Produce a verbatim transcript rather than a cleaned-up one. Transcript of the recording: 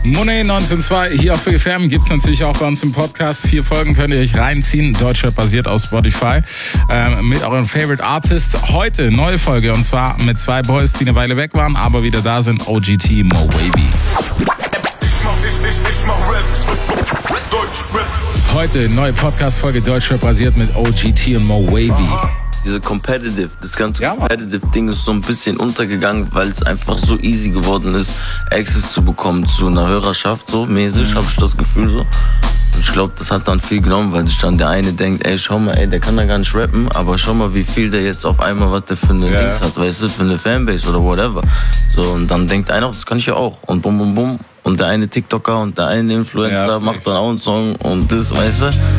Monet neunzehn Komma zwei hier auf F M gibt es natürlich auch bei uns im Podcast. Vier Folgen könnt ihr euch reinziehen. Deutschrap basiert auf Spotify. Ähm, mit euren Favorite Artists. Heute neue Folge und zwar mit zwei Boys, die eine Weile weg waren, aber wieder da sind. O G T, Mo Wavy. Heute neue Podcast-Folge Deutschrap basiert mit O G T und Mo Wavy. Diese Competitive, das ganze ja, Competitive-Ding ist so ein bisschen untergegangen, weil es einfach so easy geworden ist, Access zu bekommen zu einer Hörerschaft, so mäßig, mhm. habe ich das Gefühl so. Und ich glaube, das hat dann viel genommen, weil sich dann der eine denkt, ey, schau mal, ey, der kann da gar nicht rappen, aber schau mal, wie viel der jetzt auf einmal, was der für eine ja. Dings hat, weißt du, für eine Fanbase oder whatever. So, und dann denkt einer, das kann ich ja auch. Und bum, bum, bum. Und der eine TikToker und der eine Influencer ja, macht dann auch einen Song und das, weißt du.